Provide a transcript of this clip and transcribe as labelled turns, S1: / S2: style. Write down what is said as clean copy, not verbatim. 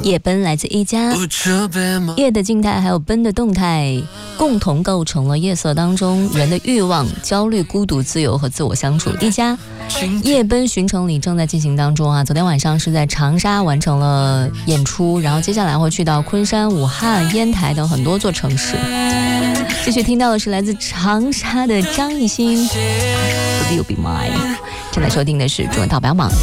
S1: 夜奔来自一家，夜的静态还有奔的动态，共同构成了夜色当中人的欲望、焦虑、孤独、自由和自我相处。一家夜奔巡城里正在进行当中啊，昨天晚上是在长沙完成了演出，然后接下来会去到昆山、武汉、烟台等很多座城市。继续听到的是来自长沙的张艺兴 Will You Be Mine， 正在收听的是中文套排行榜。